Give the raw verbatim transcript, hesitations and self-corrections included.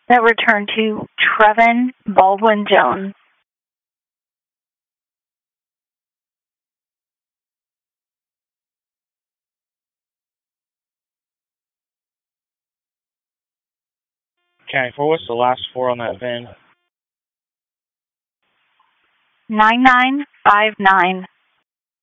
That return to Trevin Baldwin Jones. County four, what's the last four on that V I N? nine nine five nine.